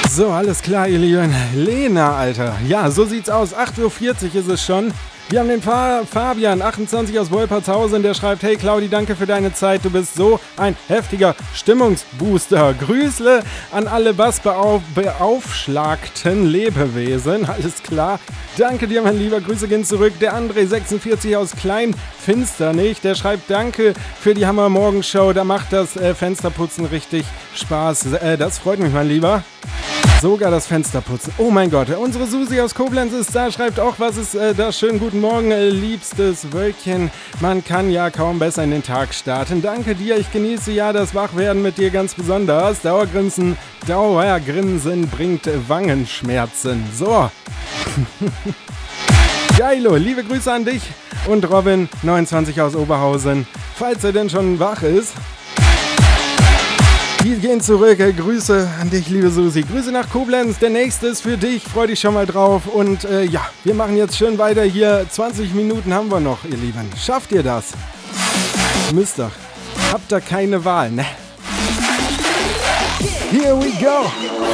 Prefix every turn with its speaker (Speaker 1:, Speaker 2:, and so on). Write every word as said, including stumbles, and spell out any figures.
Speaker 1: So, alles klar, ihr Lieben. Lena, Alter. Ja, so sieht's aus. acht Uhr vierzig ist es schon. Wir haben den Fa- Fabian, achtundzwanzig aus Wolpertshausen, der schreibt: Hey Claudi, danke für deine Zeit. Du bist so ein heftiger Stimmungsbooster. Grüßle an alle bassbeaufschlagten Lebewesen. Alles klar. Danke dir, mein Lieber. Grüße gehen zurück. Der André, sechsundvierzig aus Kleinfinsternich, der schreibt: Danke für die Hammer-Morgenshow. Da macht das äh, Fensterputzen richtig Spaß. Äh, das freut mich, mein Lieber. Sogar das Fensterputzen. Oh mein Gott, unsere Susi aus Koblenz ist da, schreibt auch, was ist äh, da? Schönen guten Morgen, äh, liebstes Wölkchen. Man kann ja kaum besser in den Tag starten. Danke dir, ich genieße ja das Wachwerden mit dir ganz besonders. Dauergrinsen, Dauergrinsen bringt Wangenschmerzen. So. Geilo, liebe Grüße an dich und Robin, neunundzwanzig aus Oberhausen. Falls er denn schon wach ist. Wir gehen zurück. Grüße an dich, liebe Susi. Grüße nach Koblenz. Der nächste ist für dich. Freu dich schon mal drauf. Und äh, ja, wir machen jetzt schön weiter hier. zwanzig Minuten haben wir noch, ihr Lieben. Schafft ihr das? Müsst doch. Habt ihr keine Wahl, ne? Here we go.